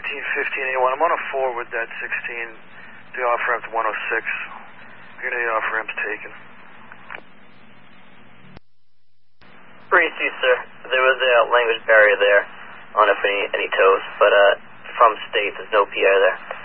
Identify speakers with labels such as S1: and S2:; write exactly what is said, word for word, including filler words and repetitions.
S1: nineteen fifteen A one. I'm on a four with that sixteen. The off ramp to one oh six. Unity off ramp's taken.
S2: Breeze two, sir. There was a language barrier there. I don't know if any, any tows, but uh, from state, there's no P R there.